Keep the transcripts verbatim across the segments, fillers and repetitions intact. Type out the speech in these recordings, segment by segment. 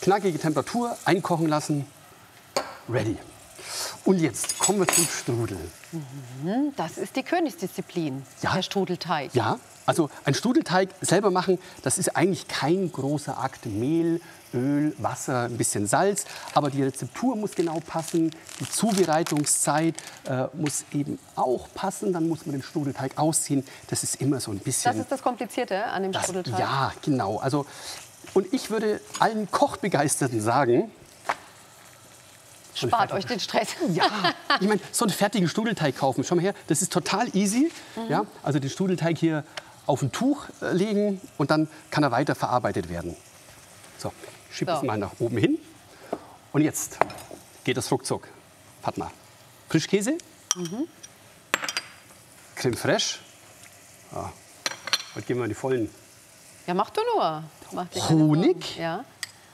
knackige Temperatur, einkochen lassen, ready. Und jetzt kommen wir zum Strudel. Mhm, das ist die Königsdisziplin, ja, der Strudelteig. Ja, also ein Strudelteig selber machen, das ist eigentlich kein großer Akt. Mehl, Öl, Wasser, ein bisschen Salz. Aber die Rezeptur muss genau passen, die Zubereitungszeit äh, muss eben auch passen. Dann muss man den Strudelteig ausziehen. Das ist immer so ein bisschen... Das ist das Komplizierte an dem das, Strudelteig? Ja, genau. Also, und ich würde allen Kochbegeisterten sagen... Spart euch den Stress. Ja, ich meine, so einen fertigen Strudelteig kaufen, schau mal her, das ist total easy. Mhm. Ja, also den Strudelteig hier auf ein Tuch äh, legen und dann kann er weiter verarbeitet werden. So, ich schiebe so. es mal nach oben hin. Und jetzt geht das ruckzuck. Warte mal. Frischkäse, mhm. Creme fraiche. Ja, heute gehen wir in die vollen. Ja, mach du nur. Mach Honig. Ja.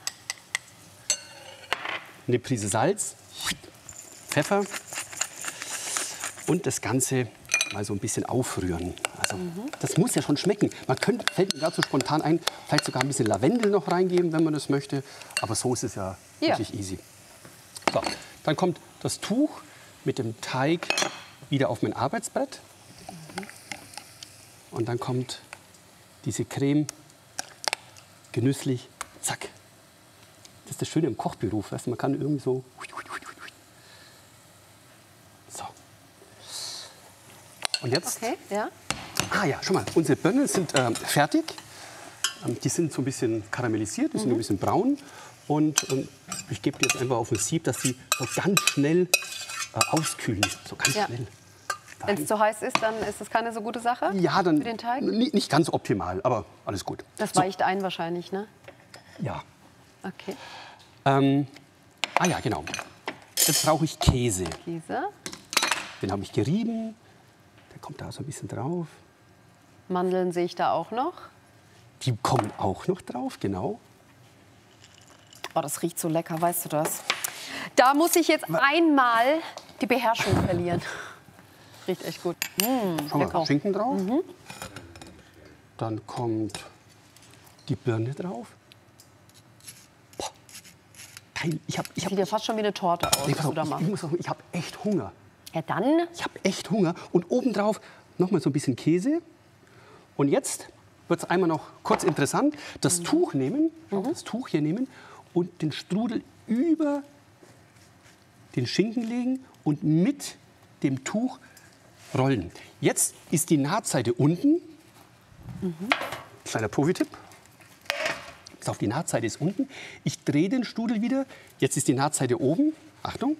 Eine Prise Salz, Pfeffer und das Ganze mal so ein bisschen aufrühren. Also, mhm. das muss ja schon schmecken. Man könnte, fällt mir gerade so spontan ein, vielleicht sogar ein bisschen Lavendel noch reingeben, wenn man das möchte. Aber so ist es ja, ja. wirklich easy. So, dann kommt das Tuch mit dem Teig wieder auf mein Arbeitsbrett. Mhm. Und dann kommt diese Creme genüsslich, zack. Das ist das Schöne im Kochberuf, weißt du, man kann irgendwie so... So. Und jetzt... Okay, ja. Ah ja, schau mal, unsere Birnen sind ähm, fertig. Ähm, die sind so ein bisschen karamellisiert, die sind mhm. ein bisschen braun. Und ähm, ich gebe die jetzt einfach auf ein Sieb, dass sie so ganz schnell äh, auskühlen. So ganz ja. schnell. Wenn es zu heiß ist, dann ist das keine so gute Sache ja, dann für den Teig? Nicht ganz optimal, aber alles gut. Das so. weicht ein wahrscheinlich, ne? Ja. Okay. Ähm, ah ja, genau. Jetzt brauche ich Käse. Käse. Den habe ich gerieben. Der kommt da so ein bisschen drauf. Mandeln sehe ich da auch noch. Die kommen auch noch drauf, genau. Oh, das riecht so lecker, weißt du das? Da muss ich jetzt einmal die Beherrschung verlieren. Riecht echt gut. Mmh, Schau mal, Schinken drauf. Mhm. Dann kommt die Birne drauf. Boah. Ich hab, ich hab, Sieht ja fast schon wie eine Torte aus, nee, was du da machst. Ich, ich, ich habe echt Hunger. Ja, dann? Ich habe echt Hunger. Und obendrauf noch mal so ein bisschen Käse. Und jetzt wird es einmal noch kurz interessant. Das mhm. Tuch nehmen, mhm. das Tuch hier nehmen und den Strudel über den Schinken legen und mit dem Tuch rollen. Jetzt ist die Nahtseite unten. Mhm. Kleiner Profi-Tipp. Auf die Nahtseite ist unten. Ich drehe den Strudel wieder. Jetzt ist die Nahtseite oben. Achtung.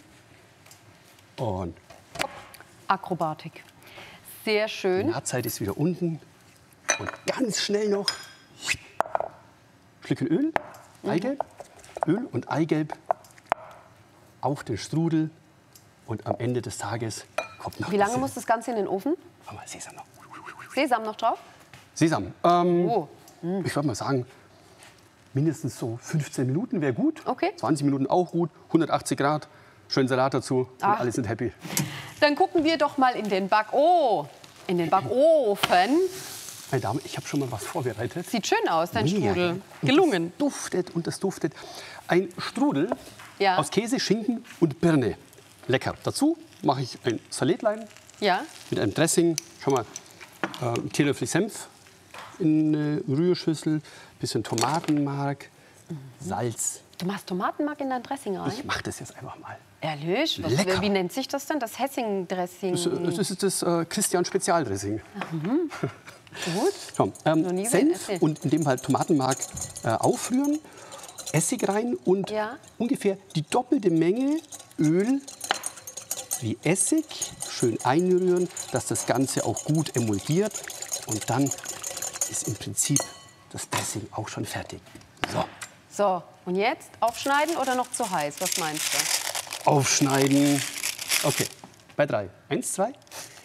Und Akrobatik. Sehr schön. Die Nahtseite ist wieder unten. Und ganz schnell noch Schlückchen Öl, Eigelb, mhm. Öl und Eigelb auf den Strudel. Und am Ende des Tages kommt noch... Wie lange muss das Ganze in den Ofen? Mach mal Sesam noch. Sesam noch drauf? Sesam. Ähm, oh. mhm. Ich würde mal sagen, mindestens so fünfzehn Minuten wäre gut. Okay. zwanzig Minuten auch gut. hundertachtzig Grad. Schön Salat dazu. Und Ach. alle sind happy. Dann gucken wir doch mal in den Back... Oh, in den Backofen. Meine Dame, ich habe schon mal was vorbereitet. Sieht schön aus, dein Mega. Strudel. Gelungen. Das duftet und das duftet. Ein Strudel ja. aus Käse, Schinken und Birne. Lecker. Dazu mache ich ein Salätlein ja. mit einem Dressing. Schau mal, äh, ein Teelöffel Senf in eine Rührschüssel, bisschen Tomatenmark, mhm. Salz. Du machst Tomatenmark in dein Dressing rein? Ich mache das jetzt einfach mal. Ehrlich? Was, Lecker. Wie nennt sich das denn? Das Hessing-Dressing? Das, das ist das äh, Christian Spezialdressing. Mhm. Gut. So, ähm, Senf und in dem Fall Tomatenmark äh, aufrühren, Essig rein und ja. ungefähr die doppelte Menge Öl wie Essig schön einrühren, dass das Ganze auch gut emulgiert. Und dann ist im Prinzip das Dressing auch schon fertig. So. So, und jetzt aufschneiden oder noch zu heiß? Was meinst du? Aufschneiden. Okay, bei drei. Eins, zwei.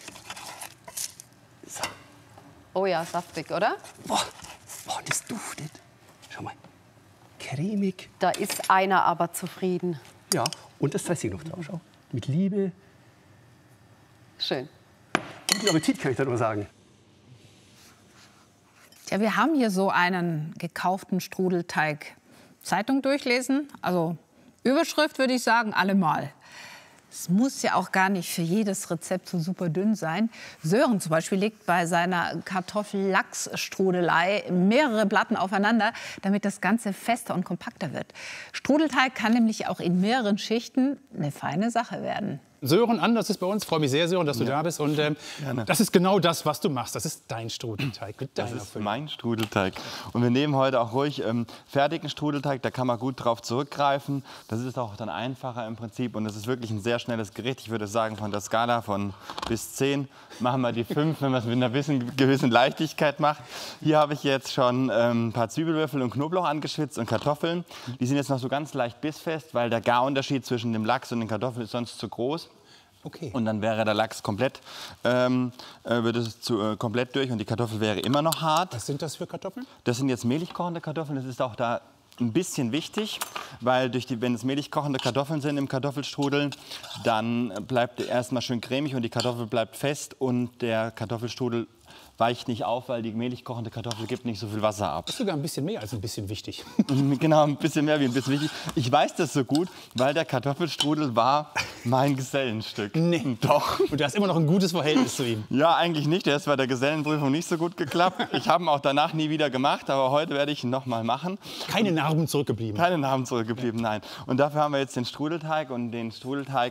So. Oh ja, saftig, oder? Boah, boah, das duftet. Schau mal, cremig. Da ist einer aber zufrieden. Ja, und das Dressing noch drauf. Schau. Mit Liebe. Schön. Guten Appetit, kann ich da nur sagen. Ja, wir haben hier so einen gekauften Strudelteig. Zeitung durchlesen. Also Überschrift würde ich sagen, allemal. Es muss ja auch gar nicht für jedes Rezept so super dünn sein. Sören zum Beispiel legt bei seiner Kartoffel-Lachs-Strudelei mehrere Platten aufeinander, damit das Ganze fester und kompakter wird. Strudelteig kann nämlich auch in mehreren Schichten eine feine Sache werden. Sören an, das ist bei uns. Ich freue mich sehr, Sören, dass du ja. da bist. Und ähm, das ist genau das, was du machst. Das ist dein Strudelteig. Mit das ist Füllung. Mein Strudelteig. Und wir nehmen heute auch ruhig ähm, fertigen Strudelteig. Da kann man gut drauf zurückgreifen. Das ist auch dann einfacher im Prinzip. Und das ist wirklich ein sehr schnelles Gericht. Ich würde sagen, von der Skala von bis zehn machen wir die fünf, wenn man es mit einer gewissen, gewissen Leichtigkeit macht. Hier habe ich jetzt schon ähm, ein paar Zwiebelwürfel und Knoblauch angeschwitzt und Kartoffeln. Die sind jetzt noch so ganz leicht bissfest, weil der Garunterschied zwischen dem Lachs und den Kartoffeln ist sonst zu groß. Okay. Und dann wäre der Lachs komplett, ähm, äh, würde es zu, äh, komplett durch und die Kartoffel wäre immer noch hart. Was sind das für Kartoffeln? Das sind jetzt mehlig kochende Kartoffeln. Das ist auch da ein bisschen wichtig, weil durch die, wenn es mehlig kochende Kartoffeln sind im Kartoffelstrudel, dann bleibt er erstmal schön cremig und die Kartoffel bleibt fest und der Kartoffelstrudel weicht nicht auf, weil die mehlig kochende Kartoffel gibt nicht so viel Wasser ab. Das ist sogar ein bisschen mehr als ein bisschen wichtig. Genau, ein bisschen mehr wie ein bisschen wichtig. Ich weiß das so gut, weil der Kartoffelstrudel war mein Gesellenstück. Nee. Doch. Und du hast immer noch ein gutes Verhältnis zu ihm. Ja, eigentlich nicht. Der ist bei der Gesellenprüfung nicht so gut geklappt. Ich habe ihn auch danach nie wieder gemacht, aber heute werde ich ihn noch mal machen. Keine Narben zurückgeblieben. Keine Narben zurückgeblieben, nein. Und dafür haben wir jetzt den Strudelteig und den Strudelteig,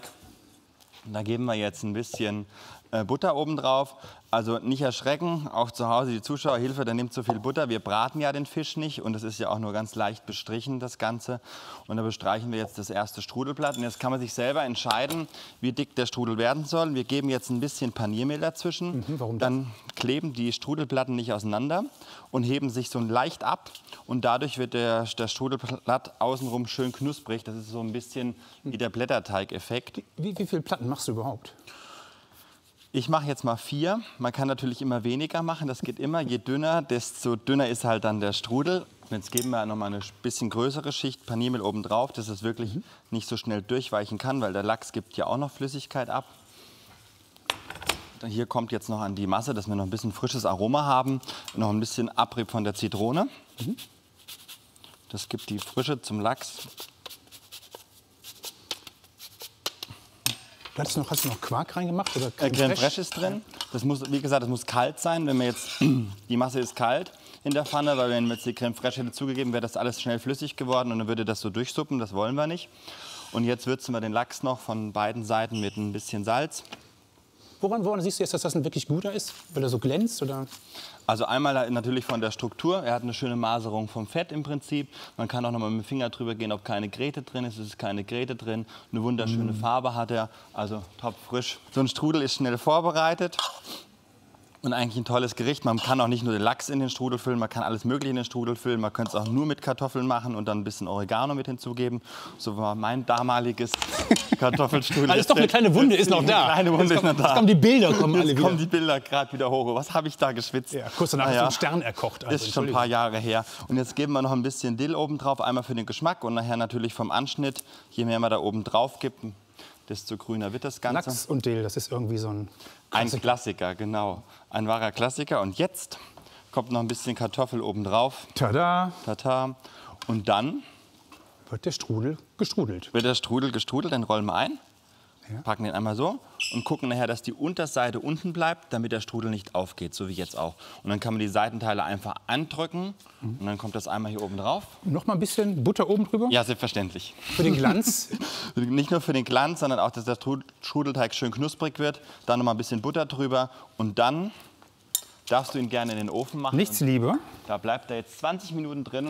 da geben wir jetzt ein bisschen äh, Butter oben drauf. Also nicht erschrecken, auch zu Hause die Zuschauer, Hilfe, der nimmt zu viel Butter. Wir braten ja den Fisch nicht und es ist ja auch nur ganz leicht bestrichen, das Ganze. Und da bestreichen wir jetzt das erste Strudelblatt. Und jetzt kann man sich selber entscheiden, wie dick der Strudel werden soll. Wir geben jetzt ein bisschen Paniermehl dazwischen. Mhm, warum das? Dann kleben die Strudelplatten nicht auseinander und heben sich so leicht ab. Und dadurch wird der, der Strudelblatt außenrum schön knusprig. Das ist so ein bisschen wie der Blätterteigeffekt. Wie, wie viele Platten machst du überhaupt? Ich mache jetzt mal vier. Man kann natürlich immer weniger machen, das geht immer. Je dünner, desto dünner ist halt dann der Strudel. Jetzt geben wir noch mal eine bisschen größere Schicht Paniermehl oben drauf, dass es wirklich mhm. nicht so schnell durchweichen kann, weil der Lachs gibt ja auch noch Flüssigkeit ab. Hier kommt jetzt noch an die Masse, dass wir noch ein bisschen frisches Aroma haben. Noch ein bisschen Abrieb von der Zitrone. Mhm. Das gibt die Frische zum Lachs. Du hast, noch, hast du noch Quark reingemacht? Oder Creme, Creme Fraiche ist drin. Das muss, wie gesagt, das muss kalt sein. Wenn wir jetzt, die Masse ist kalt in der Pfanne, weil wenn wir jetzt die Creme Fraiche dazugegeben, wäre das alles schnell flüssig geworden und dann würde das so durchsuppen. Das wollen wir nicht. Und jetzt würzen wir den Lachs noch von beiden Seiten mit ein bisschen Salz. Woran, woran siehst du jetzt, dass das ein wirklich guter ist? Weil er so glänzt? Oder? Also einmal natürlich von der Struktur. Er hat eine schöne Maserung vom Fett im Prinzip. Man kann auch noch mal mit dem Finger drüber gehen, ob keine Gräte drin ist. Es ist keine Gräte drin. Eine wunderschöne mm. Farbe hat er. Also top frisch. So ein Strudel ist schnell vorbereitet. Und eigentlich ein tolles Gericht. Man kann auch nicht nur den Lachs in den Strudel füllen, man kann alles Mögliche in den Strudel füllen. Man könnte es auch nur mit Kartoffeln machen und dann ein bisschen Oregano mit hinzugeben. So war mein damaliges Kartoffelstrudel. Alles doch eine kleine Wunde ist noch da. Eine kleine Wunde ist noch da. Jetzt kommen die Bilder, kommen alle jetzt wieder. kommen die Bilder gerade wieder hoch. Was habe ich da geschwitzt? Ja, kurz danach ah, hast ja. du einen Stern erkocht. Also, das ist schon ein paar Jahre her. Und jetzt geben wir noch ein bisschen Dill oben drauf, einmal für den Geschmack und nachher natürlich vom Anschnitt. Je mehr man da oben drauf gibt, desto grüner wird das Ganze. Lachs und Dill, das ist irgendwie so ein Klassiker. Ein Klassiker, genau. Ein wahrer Klassiker. Und jetzt kommt noch ein bisschen Kartoffel oben drauf. Tada! Tata. Und dann wird der Strudel gestrudelt. Wird der Strudel gestrudelt, den rollen wir ein. Ja. Packen den einmal so und gucken nachher, dass die Unterseite unten bleibt, damit der Strudel nicht aufgeht, so wie jetzt auch. Und dann kann man die Seitenteile einfach andrücken mhm. und dann kommt das einmal hier oben drauf. Noch mal ein bisschen Butter oben drüber? Ja, selbstverständlich. Für den Glanz? Nicht nur für den Glanz, sondern auch, dass der Strudelteig schön knusprig wird. Dann noch mal ein bisschen Butter drüber und dann darfst du ihn gerne in den Ofen machen. Nichts lieber. Da bleibt er jetzt zwanzig Minuten drin.